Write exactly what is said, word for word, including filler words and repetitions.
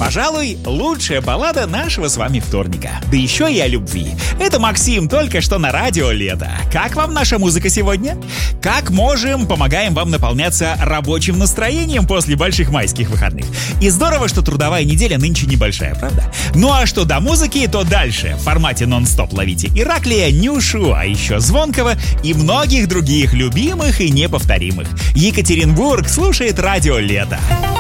Пожалуй, лучшая баллада нашего с вами вторника. Да еще и о любви. Это Максим, только что на радио «Лето». Как вам наша музыка сегодня? Как можем, помогаем вам наполняться рабочим настроением после больших майских выходных. И здорово, что трудовая неделя нынче небольшая, правда? Ну а что до музыки, то дальше. В формате нон-стоп ловите Ираклия, Нюшу, а еще Звонкого и многих других любимых и неповторимых. Екатеринбург слушает радио «Лето».